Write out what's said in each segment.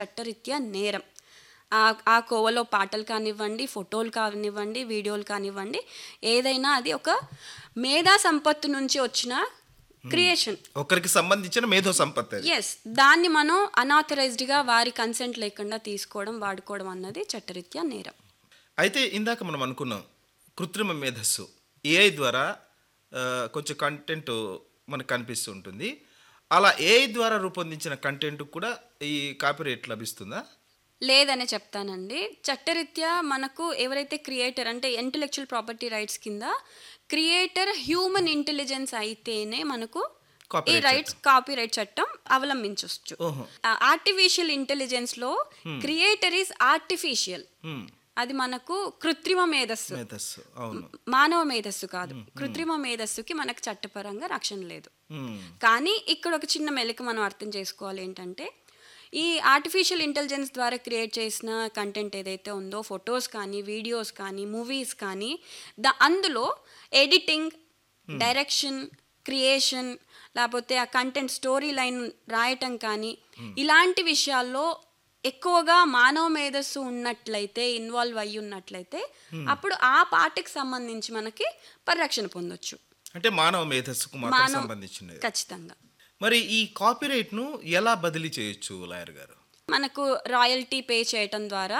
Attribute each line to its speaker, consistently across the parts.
Speaker 1: చట్టరీత్యా నేరం. ఆ కోవలో పాటలు కానివ్వండి, ఫోటోలు కానివ్వండి, వీడియోలు కానివ్వండి, ఏదైనా అది ఒక మేధా సంపత్తు నుంచి వచ్చిన క్రియేషన్.
Speaker 2: ఒకరికి సంబంధించిన మేధో సంపత్తి అది.
Speaker 1: ఎస్, దాన్ని మనం అనాథరైజ్డ్గా వారి కన్సెంట్ లేకుండా తీసుకోవడం, వాడుకోవడం అన్నది చట్టరీత్యా నేరం.
Speaker 2: అయితే ఇందాక మనం అనుకున్నాం కృత్రిమ మేధస్సు ఏఐ ద్వారా కొంచెం కంటెంట్ మనకు కనిపిస్తూ ఉంటుంది. అలా ఏఐ ద్వారా రూపొందించిన కంటెంట్ కూడా ఈ కాపీరైట్ లభిస్తుందా?
Speaker 1: లేదనే చెప్తానండి. చట్టరీత్యా మనకు ఎవరైతే క్రియేటర్ అంటే ఇంటెలెక్చువల్ ప్రాపర్టీ రైట్స్ కింద క్రియేటర్ హ్యూమన్ ఇంటెలిజెన్స్ అయితేనే మనకు ఈ
Speaker 2: Copyright
Speaker 1: రైట్స్ కాపీరైట్ చట్టం అవలంబించవచ్చు.
Speaker 2: ఓహో.
Speaker 1: ఆర్టిఫిషియల్ ఇంటెలిజెన్స్లో క్రియేటర్ ఈజ్ ఆర్టిఫిషియల్, అది మనకు కృత్రిమ మేధస్సు,
Speaker 2: మేధస్సు అవును.
Speaker 1: మానవ మేధస్సు కాదు. కృత్రిమ మేధస్సుకి మనకు చట్టపరంగా రక్షణ లేదు. కానీ ఇక్కడ ఒక చిన్న మెలిక మనం అర్థం చేసుకోవాలి. ఏంటంటే ఈ ఆర్టిఫిషియల్ ఇంటెలిజెన్స్ ద్వారా క్రియేట్ చేసిన కంటెంట్ ఏదైతే ఉందో, ఫొటోస్ కానీ, వీడియోస్ కానీ, మూవీస్ కానీ, అందులో ఎడిటింగ్, డైరెక్షన్, క్రియేషన్, లేకపోతే ఆ కంటెంట్ స్టోరీ లైన్ రాయటం కానీ, ఇలాంటి విషయాల్లో ఎక్కువగా మానవ మేధస్సు ఉన్నట్లయితే, ఇన్వాల్వ్ అయ్యి ఉన్నట్లయితే, అప్పుడు ఆ పార్ట్కి సంబంధించి మనకి పరిరక్షణ పొందొచ్చు.
Speaker 2: అంటే మానవ మేధస్సుకు మాత్రం సంబంధించినది.
Speaker 1: ఖచ్చితంగా.
Speaker 2: మరి ఈ కాపీరైట్ను ఎలా బదిలీ చేయొచ్చు లాయర్ గారు?
Speaker 1: మనకు రాయల్టీ పే చేయటం ద్వారా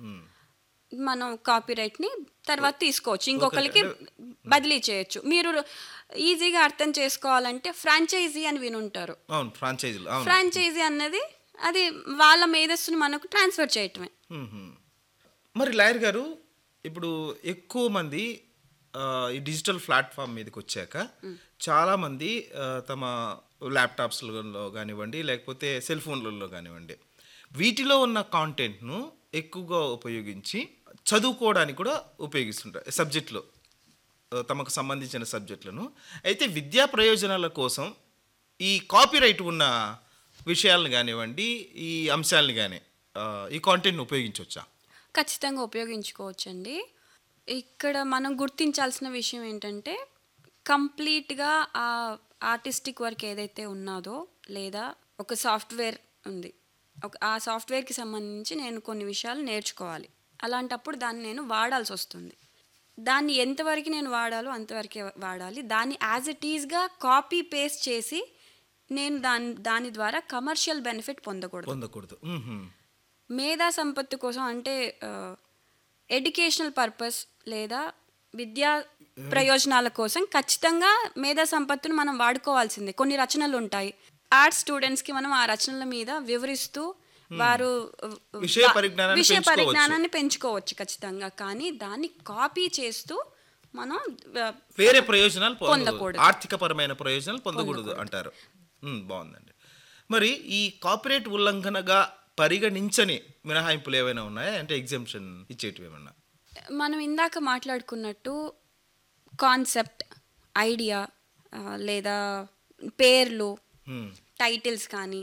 Speaker 1: మనం కాపీరైట్ని తర్వాత తీసుకోవచ్చు, ఇంకొకరికి బదిలీ చేయొచ్చు. మీరు ఈజీగా అర్థం చేసుకోవాలంటే ఫ్రాంచైజీ అని వినుంటారు.
Speaker 2: అవును, ఫ్రాంచైజీలు. అవును.
Speaker 1: ఫ్రాంచైజీ అన్నది అది వాళ్ళ మేధస్సుని మనకు ట్రాన్స్ఫర్ చేయటమే.
Speaker 2: మరి లాయర్ గారు, ఇప్పుడు ఎక్కువ మంది ఈ డిజిటల్ ప్లాట్ఫామ్ మీదకి వచ్చాక చాలామంది తమ ల్యాప్టాప్స్లో కానివ్వండి, లేకపోతే సెల్ ఫోన్లలో కానివ్వండి, వీటిలో ఉన్న కాంటెంట్ను ఎక్కువగా ఉపయోగించి చదువుకోవడానికి కూడా ఉపయోగిస్తుంటారు. సబ్జెక్టులో తమకు సంబంధించిన సబ్జెక్టులను. అయితే విద్యా ప్రయోజనాల కోసం ఈ కాపీరైట్ ఉన్న విషయాలను కానివ్వండి, ఈ అంశాలను కానీ ఈ కాంటెంట్ను ఉపయోగించవచ్చా?
Speaker 1: ఖచ్చితంగా ఉపయోగించుకోవచ్చండి. ఇక్కడ మనం గుర్తించాల్సిన విషయం ఏంటంటే, కంప్లీట్గా ఆ ఆర్టిస్టిక్ వర్క్ ఏదైతే ఉన్నదో, లేదా ఒక సాఫ్ట్వేర్ ఉంది, ఆ సాఫ్ట్వేర్కి సంబంధించి నేను కొన్ని విషయాలు నేర్చుకోవాలి. అలాంటప్పుడు దాన్ని నేను వాడాల్సి వస్తుంది. దాన్ని ఎంతవరకు నేను వాడాలో అంతవరకే వాడాలి. దాన్ని యాజ్ ఇట్ ఈజ్గా కాపీ పేస్ట్ చేసి నేను దాని ద్వారా కమర్షియల్ బెనిఫిట్ పొందకూడదు. మేధా సంపత్తి కోసం అంటే ఎడ్యుకేషనల్ పర్పస్ లేదా విద్యా ప్రయోజనాల కోసం ఖచ్చితంగా మేధా సంపత్తును మనం వాడుకోవాల్సిందే. కొన్ని రచనలు ఉంటాయి, ఆర్ట్స్ స్టూడెంట్స్కి మనం ఆ రచనల మీద వివరిస్తూ వారు
Speaker 2: విషయ
Speaker 1: పరిజ్ఞానాన్ని పెంచుకోవచ్చు ఖచ్చితంగా. కానీ దాన్ని కాపీ చేస్తూ మనం
Speaker 2: వేరే ప్రయోజనాలు పొందకూడదు, ఆర్థిక పరమైన ప్రయోజనాలు పొందకూడదు అంటారు. బాగుందండి. మరి ఈ కాపీరైట్ ఉల్లంఘనగా పరిగణించని మినహాయింపులు ఏమైనా ఉన్నాయా? అంటే ఎగ్జామ్షన్ ఇచ్చేటివి ఏమన్నా?
Speaker 1: మనం ఇందాక మాట్లాడుకున్నట్టు కాన్సెప్ట్, ఐడియా, లేదా పేర్లు, టైటిల్స్ కానీ,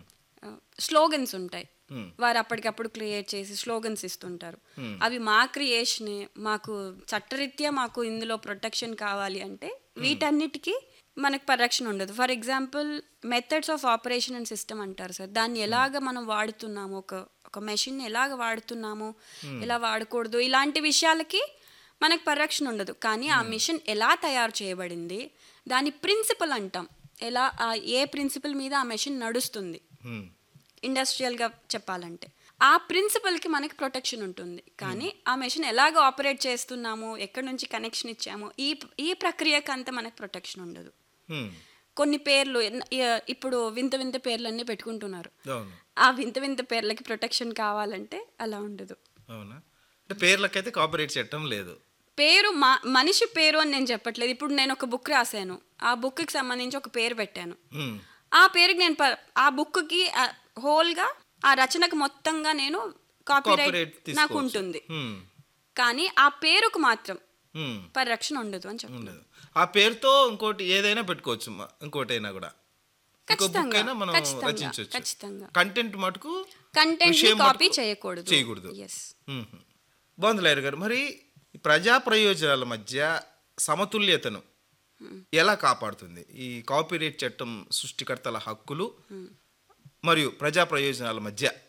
Speaker 1: స్లోగన్స్ ఉంటాయి. వారు అప్పటికప్పుడు క్రియేట్ చేసి స్లోగన్స్ ఇస్తుంటారు. అవి మా క్రియేషనే, మాకు చట్టరీత్యా మాకు ఇందులో ప్రొటెక్షన్ కావాలి అంటే వీటన్నిటికీ మనకు పరిరక్షణ ఉండదు. For example methods of operation and system అంటారు సార్. దాన్ని ఎలాగ మనం వాడుతున్నాము, ఒక మెషిన్ని ఎలాగ వాడుతున్నాము, ఎలా వాడకూడదు, ఇలాంటి విషయాలకి మనకు పరిరక్షణ ఉండదు. కానీ ఆ మిషన్ ఎలా తయారు చేయబడింది, దాని ప్రిన్సిపల్ అంటాం, ఎలా ఏ ప్రిన్సిపల్ మీద ఆ మెషిన్ నడుస్తుంది, ఇండస్ట్రియల్గా చెప్పాలంటే ఆ ప్రిన్సిపల్కి మనకి ప్రొటెక్షన్ ఉంటుంది. కానీ ఆ మెషిన్ ఎలాగ ఆపరేట్ చేస్తున్నాము, ఎక్కడి నుంచి కనెక్షన్ ఇచ్చాము, ఈ ప్రక్రియకు అంతా మనకు ప్రొటెక్షన్ ఉండదు. కొన్ని పేర్లు ఇప్పుడు వింత వింత పేర్లన్నీ పెట్టుకుంటున్నారు. ఆ వింత వింత పేర్లకి ప్రొటెక్షన్ కావాలంటే అలా ఉండదు.
Speaker 2: అవునా? పేర్లకైతే కాపీరైట్ చట్టం లేదు.
Speaker 1: పేరు మనిషి పేరు అని నేను చెప్పట్లేదు. ఇప్పుడు నేను ఒక బుక్ రాశాను, ఆ బుక్కి సంబంధించి ఒక పేరు పెట్టాను. ఆ పేరుకి నేను ఆ బుక్కి హోల్గా ఆ రచనకు మొత్తంగా నేను కాపీరైట్ నాకు ఉంటుంది. కానీ ఆ పేరుకు మాత్రం పరిరక్షణ ఉండదు అని చెప్తున్నాను.
Speaker 2: ఆ పేరుతో ఇంకోటి ఏదైనా పెట్టుకోవచ్చు, ఇంకోటైనా కూడా మనం రచించవచ్చు. కంటెంట్ మటుకు
Speaker 1: కాపీ చేయకూడదు.
Speaker 2: బాగుంది లాయర్ గారు. మరి ప్రజా ప్రయోజనాల మధ్య సమతుల్యతను ఎలా కాపాడుతుంది ఈ కాపీరైట్ చట్టం? సృష్టికర్తల హక్కులు మరియు ప్రజా ప్రయోజనాల మధ్య